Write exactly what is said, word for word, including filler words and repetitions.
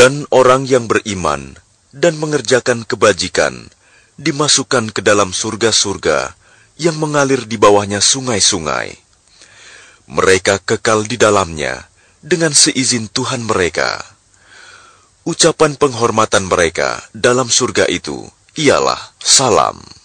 Dan orang yang beriman dan mengerjakan kebajikan dimasukkan ke dalam surga-surga yang mengalir di bawahnya sungai-sungai. Mereka kekal di dalamnya dengan seizin Tuhan mereka. Ucapan penghormatan mereka dalam surga itu ialah salam.